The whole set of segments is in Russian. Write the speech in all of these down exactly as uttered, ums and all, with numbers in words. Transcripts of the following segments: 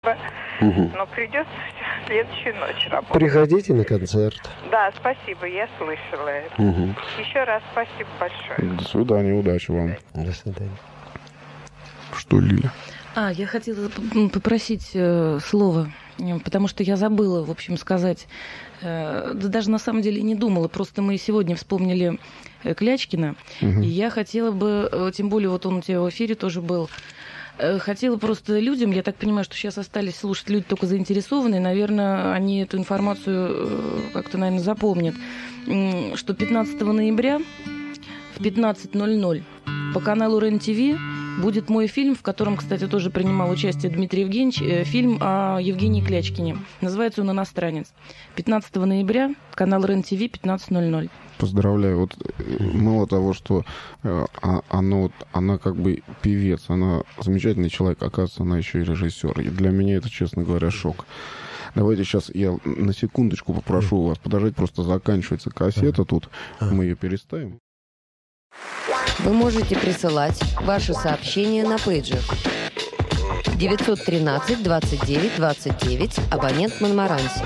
Угу. Но придется следующую ночь работать. Приходите на концерт. Да, спасибо, я слышала это. Угу. Еще раз спасибо большое. До свидания, удачи вам. До свидания. Что, Лиля? А, я хотела попросить э, слово, потому что я забыла, в общем, сказать. Э, да даже на самом деле не думала, просто мы сегодня вспомнили э, Клячкина, Угу. и я хотела бы, э, тем более вот он у тебя в эфире тоже был, э, хотела просто людям, я так понимаю, что сейчас остались слушать люди только заинтересованные, наверное, они эту информацию э, как-то, наверное, запомнят, э, что пятнадцатого ноября в пятнадцать ноль ноль по каналу РЕН-ТВ будет мой фильм, в котором, кстати, тоже принимал участие Дмитрий Евгеньевич, фильм о Евгении Клячкине. Называется он «Иностранец». пятнадцатого ноября, канал РЕН-ТВ, пятнадцать ноль ноль. Поздравляю. Вот мало того, что э, она, вот, она как бы певец, она замечательный человек, оказывается, она еще и режиссер. И для меня это, честно говоря, шок. Давайте сейчас я на секундочку попрошу вас подождать, просто заканчивается кассета тут, мы ее переставим. Вы можете присылать ваши сообщения на пейджер девятьсот тринадцать двадцать девять двадцать девять, абонент Монмаранси.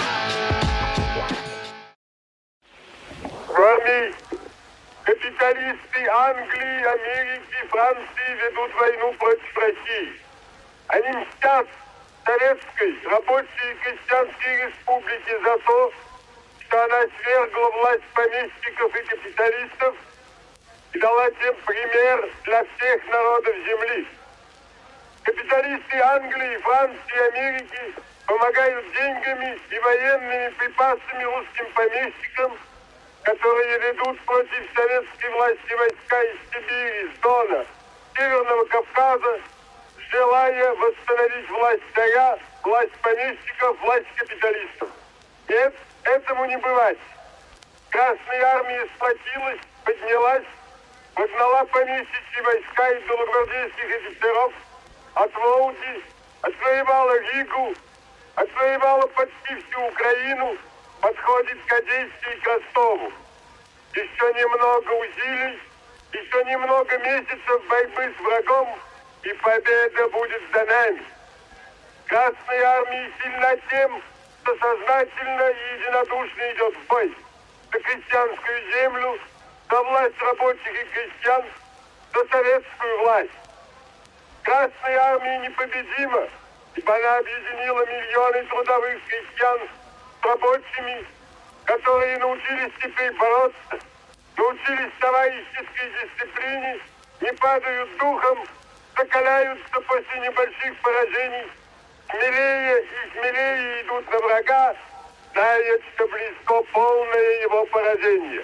С вами капиталисты Англии, Америки, Франции ведут войну против России. Они мстят Советской рабочей и крестьянской республике за то, что она свергла власть помещиков и капиталистов и дала тем пример для всех народов земли. Капиталисты Англии, Франции и Америки помогают деньгами и военными припасами русским помещикам, которые ведут против советской власти войска из Сибири, с Дона, Северного Кавказа, желая восстановить власть царя, власть помещиков, власть капиталистов. Нет, этому не бывать. Красная армия сплотилась, поднялась, погнала помещичьи войска и белогвардейских офицеров от Волги, отвоевала Ригу, отвоевала почти всю Украину, подходит к Одессе и к Ростову. Еще немного усилий, еще немного месяцев борьбы с врагом, и победа будет за нами. Красная армия сильна тем, что сознательно и единодушно идет в бой за крестьянскую землю, за власть рабочих и крестьян, за советскую власть. Красная армия непобедима, ибо она объединила миллионы трудовых крестьян с рабочими, которые научились теперь бороться, научились товарищеской дисциплине, не падают духом, закаляются после небольших поражений, смелее и смелее идут на врага, зная, что близко полное его поражение.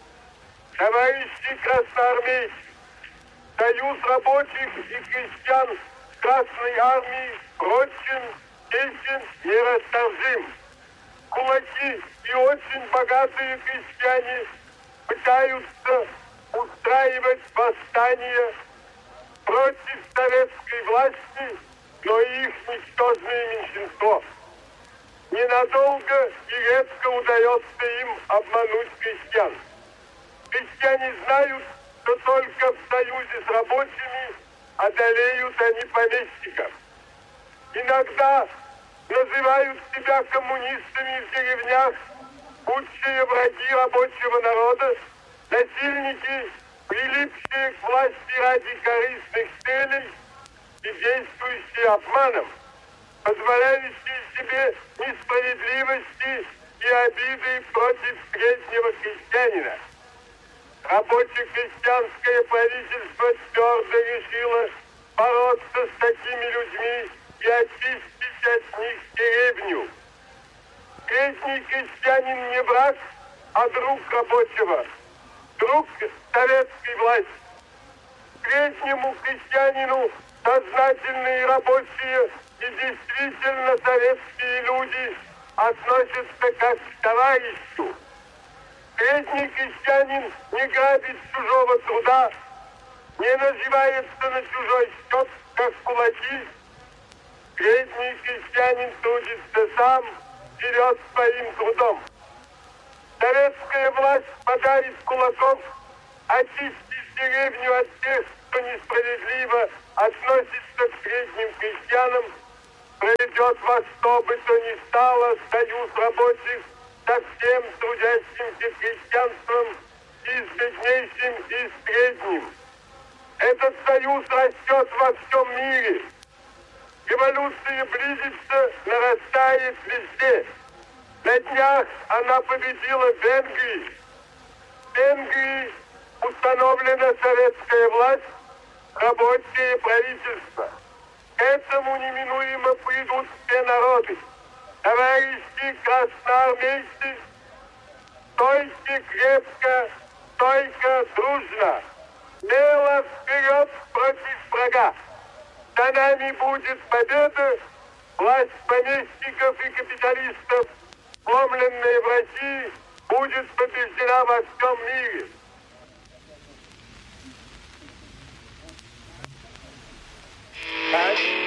Товарищи красноармейцы, союз рабочих и крестьян Красной армии прочен, честен, нерасторжим. Кулаки и очень богатые крестьяне пытаются устраивать восстание против советской власти, но их ничтожное меньшинство. Ненадолго и редко удается им обмануть крестьян. Крестьяне знают, что только в союзе с рабочими одолеют они помещиков. Иногда называют себя коммунистами в деревнях худшие враги рабочего народа, насильники, прилипшие к власти ради корыстных целей и действующие обманом, позволяющие себе несправедливости и обиды против среднего крестьянина. Рабоче-крестьянское правительство твердо решило бороться с такими людьми и очистить от них деревню. Средний крестьянин не враг, а друг рабочего, друг советской власти. Среднему крестьянину сознательные рабочие и действительно советские люди относятся как к товарищу. Средний крестьянин не грабит чужого труда, не наживается на чужой счет, как кулаки. Средний крестьянин трудится сам, живет своим трудом. Советская власть подарит кулаков, очистит деревню от тех, кто несправедливо относится к средним крестьянам, растет во что бы то ни стало союз рабочих со всем трудящимся крестьянством и с беднейшим, и с средним. Этот союз растет во всем мире. Революция близится, нарастает везде. На днях она победила в Венгрии. В Венгрии установлена советская власть, рабочее правительство. К этому неминуемо придут все народы. Товарищи красноармейцы, стойте крепко, стойко, дружно. Смело вперед против врага. За нами будет победа, власть помещиков и капиталистов, сломленная в России, будет побеждена во всем мире. Thank you.